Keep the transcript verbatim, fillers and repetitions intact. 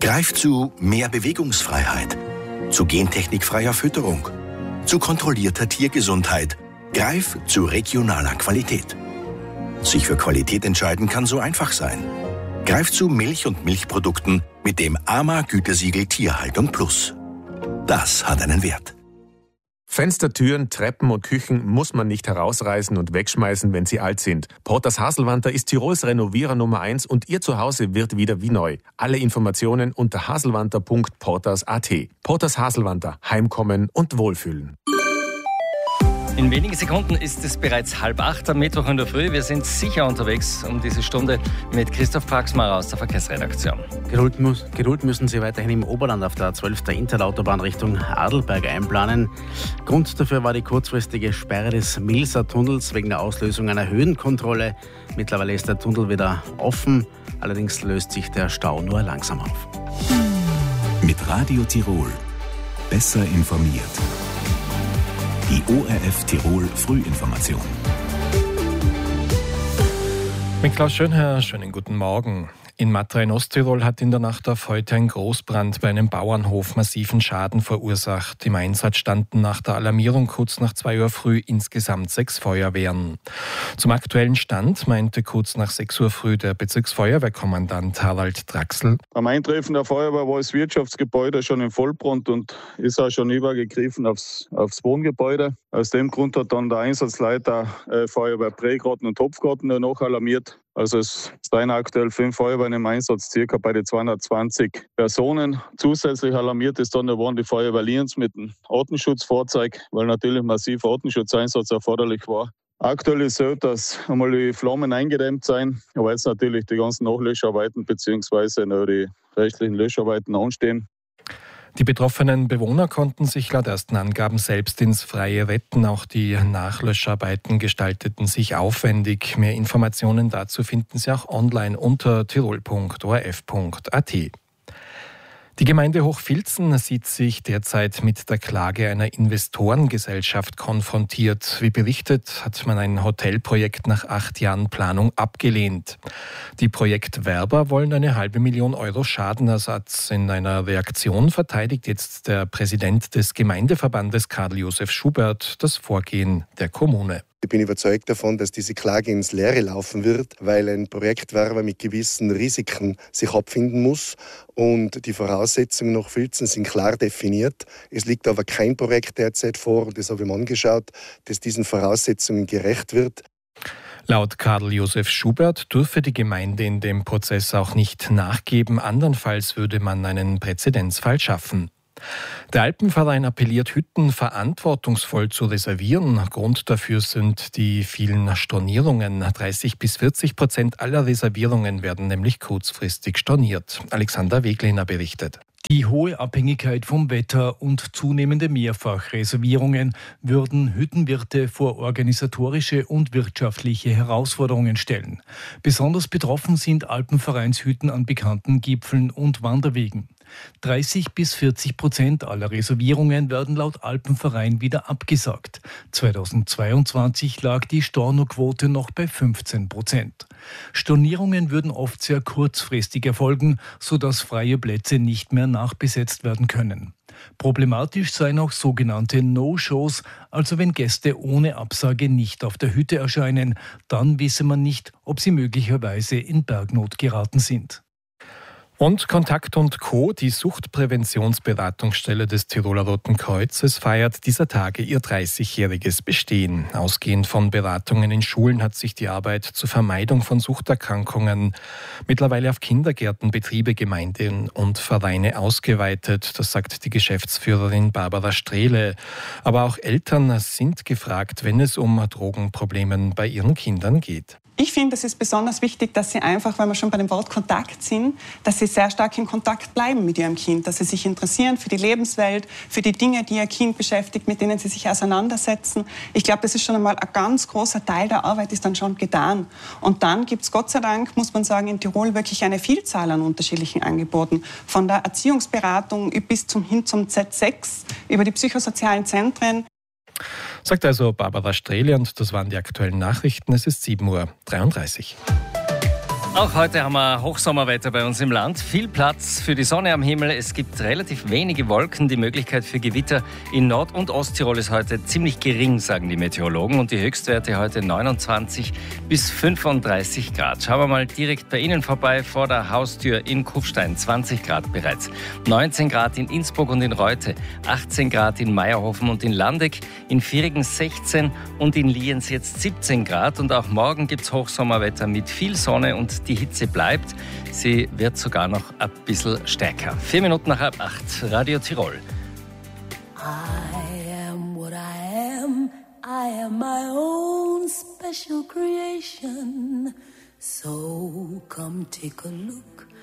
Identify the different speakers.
Speaker 1: Greif zu mehr Bewegungsfreiheit, zu gentechnikfreier Fütterung, zu kontrollierter Tiergesundheit. Greif zu regionaler Qualität. Sich für Qualität entscheiden kann so einfach sein. Greif zu Milch und Milchprodukten mit dem A M A-Gütesiegel Tierhaltung Plus. Das hat einen Wert.
Speaker 2: Fenster, Türen, Treppen und Küchen muss man nicht herausreißen und wegschmeißen, wenn sie alt sind. Porters Haselwanter ist Tirols Renovierer Nummer eins und Ihr Zuhause wird wieder wie neu. Alle Informationen unter haselwanter punkt porters punkt at. Porters Haselwanter. Heimkommen und Wohlfühlen.
Speaker 3: In wenigen Sekunden ist es bereits halb acht am Mittwoch in der Früh. Wir sind sicher unterwegs um diese Stunde mit Christoph Praxmar aus der Verkehrsredaktion.
Speaker 4: Geduld, muss, Geduld müssen Sie weiterhin im Oberland auf der A zwölf der Interautobahn Richtung Adelberg einplanen. Grund dafür war die kurzfristige Sperre des Milser-Tunnels wegen der Auslösung einer Höhenkontrolle. Mittlerweile ist der Tunnel wieder offen, allerdings löst sich der Stau nur langsam auf.
Speaker 5: Mit Radio Tirol besser informiert. Die O R F Tirol Frühinformation.
Speaker 6: Mit Klaus Schönherr, schönen guten Morgen. In Matra in Osttirol hat in der Nacht auf heute ein Großbrand bei einem Bauernhof massiven Schaden verursacht. Im Einsatz standen nach der Alarmierung kurz nach zwei Uhr früh insgesamt sechs Feuerwehren. Zum aktuellen Stand meinte kurz nach sechs Uhr früh der Bezirksfeuerwehrkommandant Harald Draxl.
Speaker 7: Am Eintreffen der Feuerwehr war das Wirtschaftsgebäude schon in Vollbrand und ist auch schon übergegriffen aufs, aufs Wohngebäude. Aus dem Grund hat dann der Einsatzleiter äh, Feuerwehr Prägarten und Topfgarten noch alarmiert. Also es seien aktuell fünf Feuerwehren im Einsatz, circa bei den zweihundertzwanzig Personen. Zusätzlich alarmiert ist dann waren die Feuerwehr Lienz mit dem Artenschutzfahrzeug, weil natürlich massiver Artenschutzeinsatz erforderlich war. Aktuell ist es so, dass einmal die Flammen eingedämmt sind, aber jetzt natürlich die ganzen Nachlöscharbeiten bzw. noch die rechtlichen Löscharbeiten anstehen.
Speaker 6: Die betroffenen Bewohner konnten sich laut ersten Angaben selbst ins Freie retten. Auch die Nachlöscharbeiten gestalteten sich aufwendig. Mehr Informationen dazu finden Sie auch online unter tirol punkt o r f punkt a t. Die Gemeinde Hochfilzen sieht sich derzeit mit der Klage einer Investorengesellschaft konfrontiert. Wie berichtet, hat man ein Hotelprojekt nach acht Jahren Planung abgelehnt. Die Projektwerber wollen eine halbe Million Euro Schadenersatz. In einer Reaktion verteidigt jetzt der Präsident des Gemeindeverbandes Karl-Josef Schubert das Vorgehen der Kommune.
Speaker 8: Ich bin überzeugt davon, dass diese Klage ins Leere laufen wird, weil ein Projektwerber mit gewissen Risiken sich abfinden muss und die Voraussetzungen nach Filzen sind klar definiert. Es liegt aber kein Projekt derzeit vor, und das habe ich mir angeschaut, das diesen Voraussetzungen gerecht wird.
Speaker 6: Laut Karl-Josef Schubert dürfe die Gemeinde in dem Prozess auch nicht nachgeben, andernfalls würde man einen Präzedenzfall schaffen. Der Alpenverein appelliert, Hütten verantwortungsvoll zu reservieren. Grund dafür sind die vielen Stornierungen. dreißig bis vierzig Prozent aller Reservierungen werden nämlich kurzfristig storniert. Alexander Wegliner berichtet.
Speaker 9: Die hohe Abhängigkeit vom Wetter und zunehmende Mehrfachreservierungen würden Hüttenwirte vor organisatorische und wirtschaftliche Herausforderungen stellen. Besonders betroffen sind Alpenvereinshütten an bekannten Gipfeln und Wanderwegen. dreißig bis vierzig Prozent aller Reservierungen werden laut Alpenverein wieder abgesagt. zweitausendzweiundzwanzig lag die Stornoquote noch bei fünfzehn Prozent. Stornierungen würden oft sehr kurzfristig erfolgen, sodass freie Plätze nicht mehr nachbesetzt werden können. Problematisch seien auch sogenannte No-Shows, also wenn Gäste ohne Absage nicht auf der Hütte erscheinen, dann wisse man nicht, ob sie möglicherweise in Bergnot geraten sind.
Speaker 6: Und Kontakt und Co., die Suchtpräventionsberatungsstelle des Tiroler Roten Kreuzes, feiert dieser Tage ihr dreißigjähriges Bestehen. Ausgehend von Beratungen in Schulen hat sich die Arbeit zur Vermeidung von Suchterkrankungen mittlerweile auf Kindergärten, Betriebe, Gemeinden und Vereine ausgeweitet. Das sagt die Geschäftsführerin Barbara Strehle. Aber auch Eltern sind gefragt, wenn es um Drogenprobleme bei ihren Kindern geht.
Speaker 10: Ich finde, es ist besonders wichtig, dass Sie einfach, weil wir schon bei dem Wort Kontakt sind, dass Sie sehr stark in Kontakt bleiben mit Ihrem Kind, dass Sie sich interessieren für die Lebenswelt, für die Dinge, die Ihr Kind beschäftigt, mit denen Sie sich auseinandersetzen. Ich glaube, das ist schon einmal ein ganz großer Teil der Arbeit, ist dann schon getan. Und dann gibt es Gott sei Dank, muss man sagen, in Tirol wirklich eine Vielzahl an unterschiedlichen Angeboten. Von der Erziehungsberatung bis zum, hin zum Z sechs, über die psychosozialen Zentren.
Speaker 6: Sagt also Barbara Strehle, und das waren die aktuellen Nachrichten. Es ist sieben Uhr dreiunddreißig.
Speaker 3: Auch heute haben wir Hochsommerwetter bei uns im Land. Viel Platz für die Sonne am Himmel. Es gibt relativ wenige Wolken. Die Möglichkeit für Gewitter in Nord- und Osttirol ist heute ziemlich gering, sagen die Meteorologen. Und die Höchstwerte heute neunundzwanzig bis fünfunddreißig Grad. Schauen wir mal direkt bei Ihnen vorbei, vor der Haustür in Kufstein. zwanzig Grad bereits. neunzehn Grad in Innsbruck und in Reute. achtzehn Grad in Meierhofen und in Landeck. In Virigen sechzehn und in Lienz jetzt siebzehn Grad. Und auch morgen gibt es Hochsommerwetter mit viel Sonne und die Hitze bleibt. Sie wird sogar noch ein bisschen stärker. Vier Minuten nach halb acht, Radio Tirol.
Speaker 11: I am what I am. I am my own special creation. So come take a look